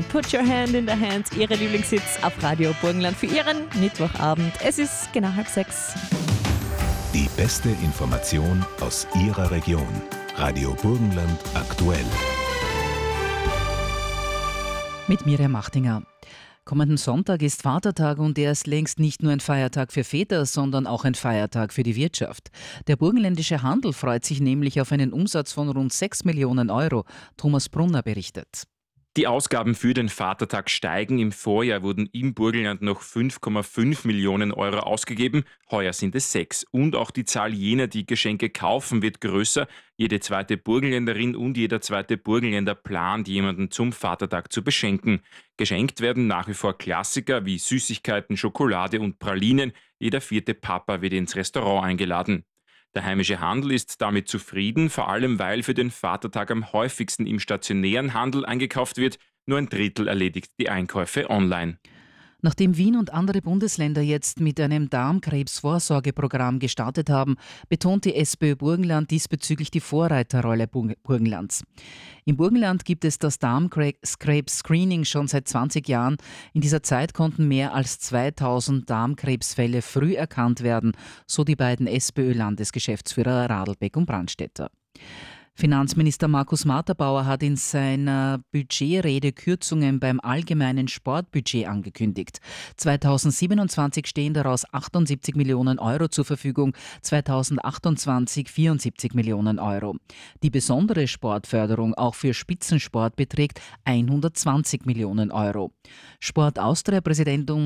hören Put Your Hand in the Hand, Ihre Lieblingshits auf Radio Burgenland für Ihren Mittwochabend. Es ist genau 5:30. Die beste Information aus Ihrer Region. Radio Burgenland aktuell. Mit Miriam Machtinger. Kommenden Sonntag ist Vatertag und er ist längst nicht nur ein Feiertag für Väter, sondern auch ein Feiertag für die Wirtschaft. Der burgenländische Handel freut sich nämlich auf einen Umsatz von rund 6 Millionen Euro. Thomas Brunner berichtet. Die Ausgaben für den Vatertag steigen. Im Vorjahr wurden im Burgenland noch 5,5 Millionen Euro ausgegeben. Heuer sind es 6. Und auch die Zahl jener, die Geschenke kaufen, wird größer. Jede zweite Burgenländerin und jeder zweite Burgenländer plant, jemanden zum Vatertag zu beschenken. Geschenkt werden nach wie vor Klassiker wie Süßigkeiten, Schokolade und Pralinen. Jeder vierte Papa wird ins Restaurant eingeladen. Der heimische Handel ist damit zufrieden, vor allem weil für den Vatertag am häufigsten im stationären Handel eingekauft wird. Nur ein Drittel erledigt die Einkäufe online. Nachdem Wien und andere Bundesländer jetzt mit einem Darmkrebsvorsorgeprogramm gestartet haben, betont die SPÖ Burgenland diesbezüglich die Vorreiterrolle Burgenlands. Im Burgenland gibt es das Darmkrebs-Screening schon seit 20 Jahren. In dieser Zeit konnten mehr als 2000 Darmkrebsfälle früh erkannt werden, so die beiden SPÖ-Landesgeschäftsführer Radlbeck und Brandstätter. Finanzminister Markus Marterbauer hat in seiner Budgetrede Kürzungen beim allgemeinen Sportbudget angekündigt. 2027 stehen daraus 78 Millionen Euro zur Verfügung, 2028 74 Millionen Euro. Die besondere Sportförderung auch für Spitzensport beträgt 120 Millionen Euro. Sport Austria-Präsident